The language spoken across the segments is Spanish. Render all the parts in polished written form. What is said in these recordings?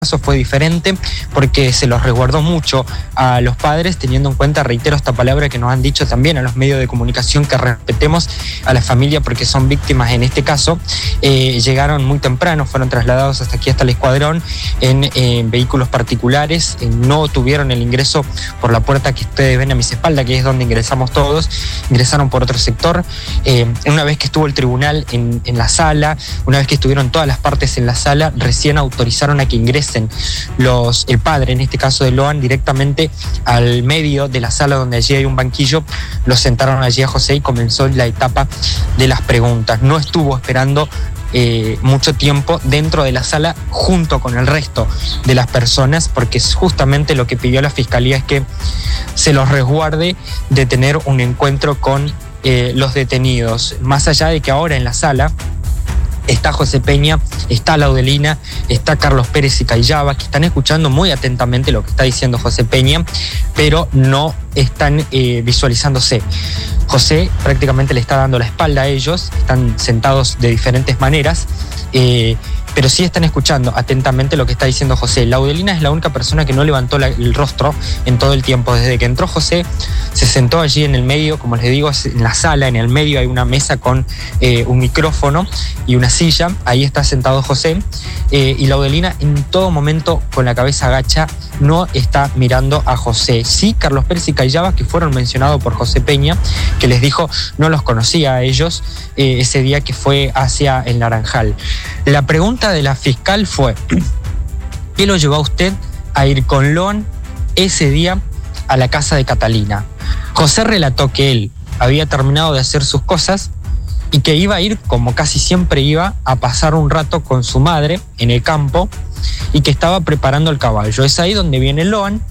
caso fue diferente porque se los resguardó mucho a los padres, teniendo en cuenta, reitero esta palabra que nos han dicho también a los medios de comunicación, que respetemos a la familia porque son víctimas en este caso. Llegaron muy temprano, fueron trasladados hasta aquí, hasta el escuadrón, en vehículos particulares, no tuvieron el ingreso por la puerta que ustedes ven a mis espaldas, que es donde ingresamos todos, ingresaron por otro sector. Una vez que estuvo el tribunal en la sala, una vez que estuvieron todas las partes en la sala, recién autorizaron a que ingresen el padre, en este caso de Loan, directamente al medio de la sala donde allí hay un banquillo. Lo sentaron allí a José y comenzó la etapa de las preguntas. No estuvo esperando mucho tiempo dentro de la sala junto con el resto de las personas, porque justamente lo que pidió la fiscalía es que se los resguarde de tener un encuentro con los detenidos. Más allá de que ahora en la sala está José Peña, está Laudelina, está Carlos Pérez y Cayaba, que están escuchando muy atentamente lo que está diciendo José Peña, pero no están visualizándose. José prácticamente le está dando la espalda a ellos, están sentados de diferentes maneras, pero sí están escuchando atentamente lo que está diciendo José. Laudelina es la única persona que no levantó el rostro en todo el tiempo. Desde que entró José, se sentó allí en el medio, como les digo, en la sala, en el medio hay una mesa con un micrófono y una silla, ahí está sentado José, y Laudelina en todo momento con la cabeza agacha, no está mirando a José. Sí, Carlos Pérez y Cayaba, que fueron mencionados por José Peña, que les dijo no los conocía a ellos ese día que fue hacia el Naranjal. La pregunta de la fiscal fue: ¿qué lo llevó a usted a ir con Loan ese día a la casa de Catalina? José relató que él había terminado de hacer sus cosas y que iba a ir, como casi siempre iba, a pasar un rato con su madre en el campo y que estaba preparando el caballo. Es ahí donde viene Loan,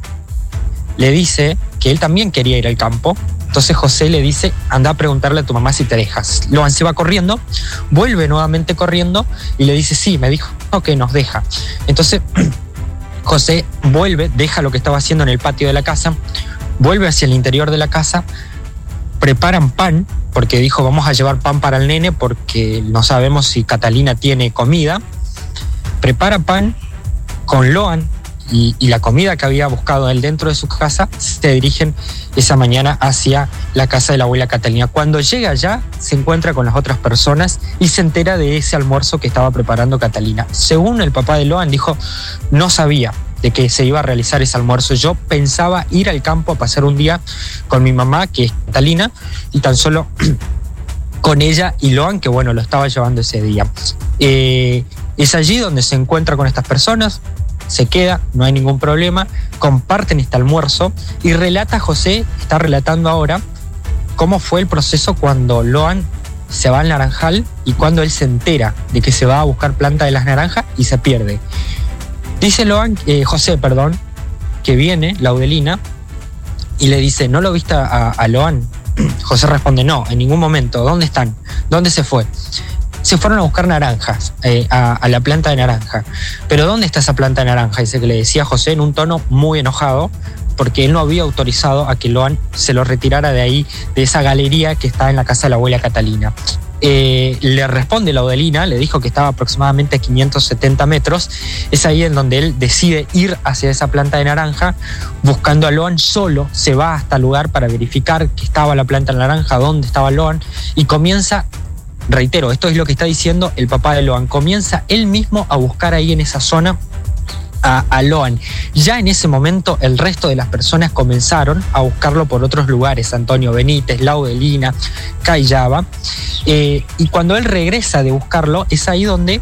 le dice que él también quería ir al campo. Entonces José le dice: anda a preguntarle a tu mamá si te dejas. Loan se va corriendo, vuelve nuevamente corriendo y le dice: sí, me dijo que nos deja. Entonces José vuelve, deja lo que estaba haciendo en el patio de la casa, vuelve hacia el interior de la casa, preparan pan, porque dijo: vamos a llevar pan para el nene porque no sabemos si Catalina tiene comida. Prepara pan con Loan y la comida que había buscado él dentro de su casa. Se dirigen esa mañana hacia la casa de la abuela Catalina. Cuando llega allá, se encuentra con las otras personas y se entera de ese almuerzo que estaba preparando Catalina. Según el papá de Loan, dijo: no sabía de que se iba a realizar ese almuerzo. Yo pensaba ir al campo a pasar un día con mi mamá, que es Catalina, y tan solo con ella y Loan, que bueno, lo estaba llevando ese día. Es allí donde se encuentra con estas personas, se queda, no hay ningún problema, comparten este almuerzo y relata José, está relatando ahora cómo fue el proceso cuando Loan se va al Naranjal y cuando él se entera de que se va a buscar planta de las naranjas y se pierde. Dice José, que viene Laudelina y le dice: ¿no lo viste a Loan? José responde: no, en ningún momento. ¿Dónde están? ¿Dónde se fue? Se fueron a buscar naranjas, a la planta de naranja. ¿Pero dónde está esa planta de naranja? Dice que le decía José en un tono muy enojado, porque él no había autorizado a que Loan se lo retirara de ahí, de esa galería que está en la casa de la abuela Catalina. Le responde Laudelina, le dijo que estaba aproximadamente a 570 metros. Es ahí en donde él decide ir hacia esa planta de naranja, buscando a Loan. Solo se va hasta el lugar para verificar que estaba la planta de naranja, dónde estaba Loan, y comienza, reitero, esto es lo que está diciendo el papá de Loan, comienza él mismo a buscar ahí en esa zona a Loan. Ya en ese momento el resto de las personas comenzaron a buscarlo por otros lugares: Antonio Benítez, Laudelina, Cayaba, y cuando él regresa de buscarlo, es ahí donde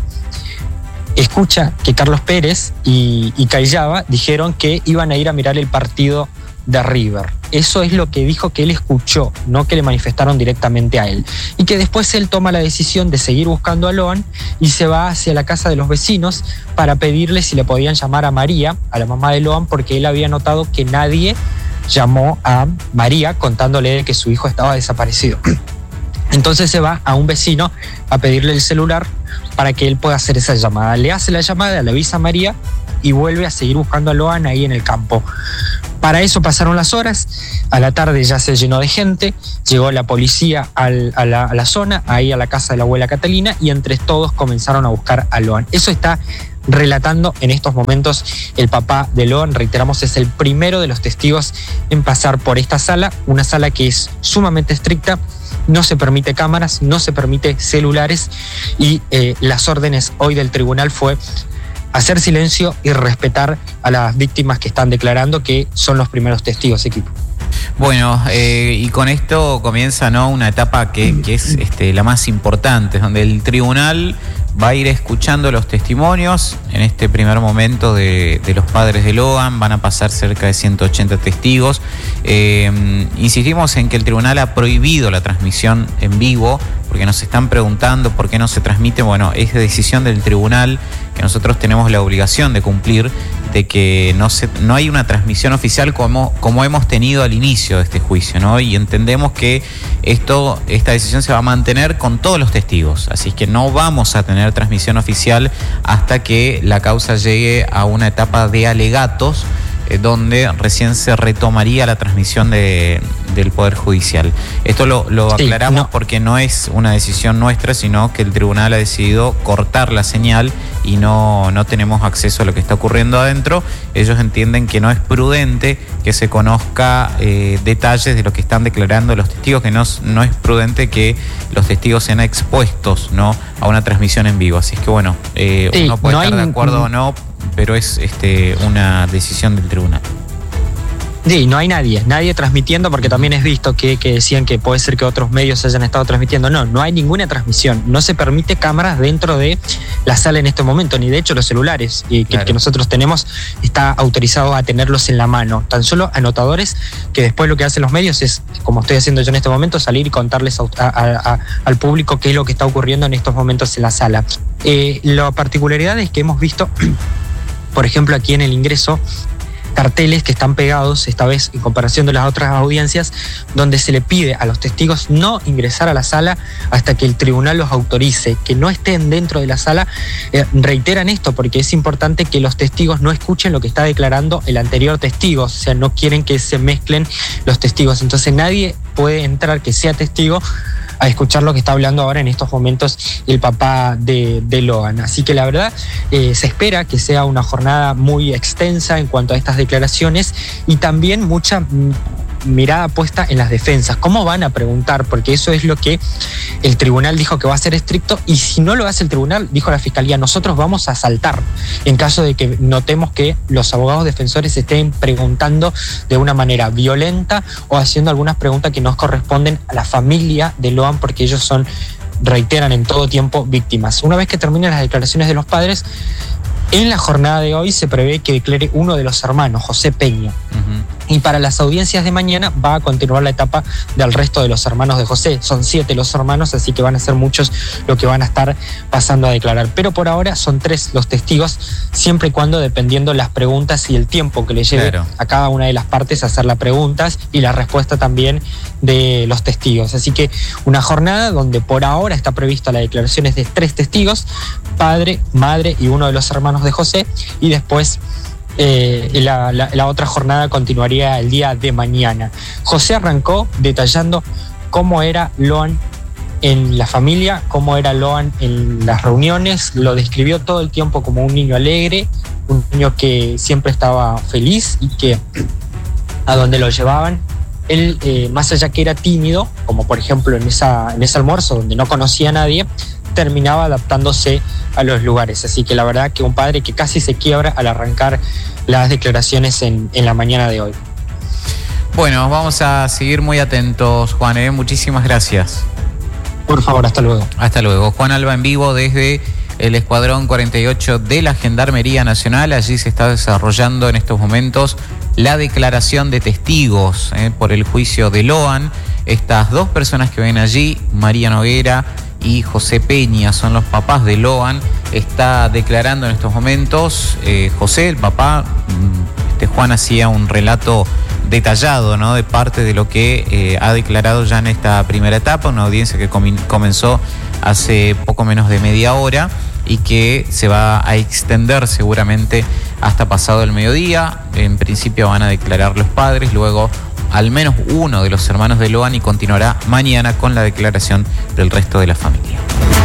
escucha que Carlos Pérez y Cayaba dijeron que iban a ir a mirar el partido de River. Eso es lo que dijo que él escuchó, no que le manifestaron directamente a él. Y que después él toma la decisión de seguir buscando a Loan y se va hacia la casa de los vecinos para pedirle si le podían llamar a María, a la mamá de Loan, porque él había notado que nadie llamó a María contándole de que su hijo estaba desaparecido. Entonces se va a un vecino a pedirle el celular para que él pueda hacer esa llamada. Le hace la llamada, le avisa a María y vuelve a seguir buscando a Loan ahí en el campo. Para eso pasaron las horas, a la tarde ya se llenó de gente, llegó la policía a la zona, ahí a la casa de la abuela Catalina, y entre todos comenzaron a buscar a Loan. Eso está relatando en estos momentos el papá de Loan. Reiteramos, es el primero de los testigos en pasar por esta sala, una sala que es sumamente estricta. No se permite cámaras, no se permite celulares y las órdenes hoy del tribunal fue hacer silencio y respetar a las víctimas que están declarando, que son los primeros testigos, equipo. Bueno, y con esto comienza, ¿no?, una etapa que es la más importante, donde el tribunal va a ir escuchando los testimonios. En este primer momento de los padres de Loan van a pasar cerca de 180 testigos. Insistimos en que el tribunal ha prohibido la transmisión en vivo, porque nos están preguntando por qué no se transmite. Bueno, es decisión del tribunal que nosotros tenemos la obligación de cumplir, de que no hay una transmisión oficial como hemos tenido al inicio de este juicio, ¿no? Y entendemos que esta decisión se va a mantener con todos los testigos, así que no vamos a tener transmisión oficial hasta que la causa llegue a una etapa de alegatos, donde recién se retomaría la transmisión del Poder Judicial. Esto lo aclaramos porque no es una decisión nuestra, sino que el tribunal ha decidido cortar la señal y no tenemos acceso a lo que está ocurriendo adentro. Ellos entienden que no es prudente que se conozca detalles de lo que están declarando los testigos, que no es prudente que los testigos sean expuestos, ¿no?, a una transmisión en vivo. Así es que bueno, uno puede estar de acuerdo o no, pero es una decisión del tribunal. Sí, no hay nadie transmitiendo, porque también es visto que decían que puede ser que otros medios hayan estado transmitiendo. No hay ninguna transmisión. No se permite cámaras dentro de la sala en este momento, ni de hecho los celulares que nosotros tenemos está autorizado a tenerlos en la mano. Tan solo anotadores, que después lo que hacen los medios es, como estoy haciendo yo en este momento, salir y contarles al público qué es lo que está ocurriendo en estos momentos en la sala. La particularidad es que hemos visto, por ejemplo, aquí en el ingreso, carteles que están pegados, esta vez en comparación de las otras audiencias, donde se le pide a los testigos no ingresar a la sala hasta que el tribunal los autorice, que no estén dentro de la sala. Reiteran esto porque es importante que los testigos no escuchen lo que está declarando el anterior testigo, o sea, no quieren que se mezclen los testigos. Entonces nadie puede entrar que sea testigo a escuchar lo que está hablando ahora en estos momentos el papá de Loan. Así que la verdad se espera que sea una jornada muy extensa en cuanto a estas declaraciones y también mucha mirada puesta en las defensas. ¿Cómo van a preguntar? Porque eso es lo que el tribunal dijo que va a ser estricto, y si no lo hace el tribunal, dijo la fiscalía, nosotros vamos a saltar en caso de que notemos que los abogados defensores estén preguntando de una manera violenta o haciendo algunas preguntas que no corresponden a la familia de Loan, porque ellos reiteran en todo tiempo, víctimas. Una vez que terminen las declaraciones de los padres, en la jornada de hoy se prevé que declare uno de los hermanos, José Peña. Y para las audiencias de mañana va a continuar la etapa del resto de los hermanos de José. Son 7 los hermanos, así que van a ser muchos los que van a estar pasando a declarar. Pero por ahora son 3 los testigos, siempre y cuando dependiendo las preguntas y el tiempo que le lleve a cada una de las partes a hacer las preguntas y la respuesta también de los testigos. Así que una jornada donde por ahora está prevista las declaraciones de 3 testigos, padre, madre y uno de los hermanos de José, y después la otra jornada continuaría el día de mañana. José arrancó detallando cómo era Loan en la familia, cómo era Loan en las reuniones. Lo describió todo el tiempo como un niño alegre, un niño que siempre estaba feliz y que a donde lo llevaban, él, más allá que era tímido, como por ejemplo en ese almuerzo donde no conocía a nadie, terminaba adaptándose a los lugares. Así que la verdad que un padre que casi se quiebra al arrancar las declaraciones en la mañana de hoy. Bueno, vamos a seguir muy atentos, Juan. Muchísimas gracias. Por favor, hasta luego. Hasta luego. Juan Alba en vivo desde el Escuadrón 48 de la Gendarmería Nacional. Allí se está desarrollando en estos momentos la declaración de testigos por el juicio de Loan. Estas 2 personas que ven allí, María Noguera y José Peña, son los papás de Loan. Está declarando en estos momentos José, el papá. Juan hacía un relato detallado, ¿no?, de parte de lo que ha declarado ya en esta primera etapa, una audiencia que comenzó hace poco menos de media hora y que se va a extender seguramente hasta pasado el mediodía. En principio van a declarar los padres, luego al menos uno de los hermanos de Loan, y continuará mañana con la declaración del resto de la familia.